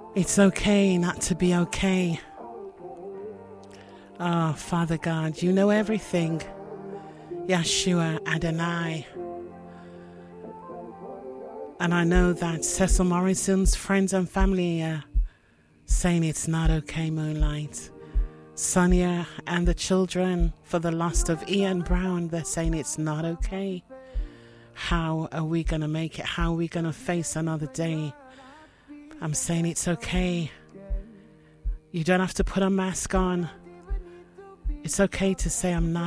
It's okay not to be okay. Oh, Father God, you know everything. Yeshua Adonai. And I know that Cecil Morrison's friends and family are saying it's not okay, Moonlight. Sonia and the children for the loss of Ian Brown, they're saying it's not okay. How are we going to make it? How are we going to face another day? I'm saying it's okay. You don't have to put a mask on. It's okay to say I'm not